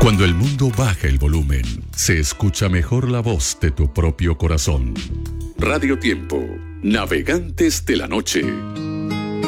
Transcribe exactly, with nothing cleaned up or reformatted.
Cuando el mundo baja el volumen, se escucha mejor la voz de tu propio corazón. Radio Tiempo, navegantes de la noche.